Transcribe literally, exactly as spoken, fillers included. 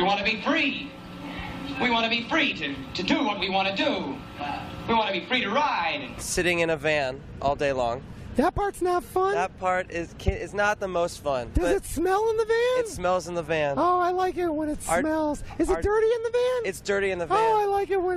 want to be free. We want to be free to, to do what we want to do. We want to be free to ride. Sitting in a van all day long. That part's not fun. That part is is not the most fun. Does it smell in the van? It smells in the van. Oh, I like it when it Our- smells. Is our- it dirty in the van? It's dirty in the van. Oh, I like it when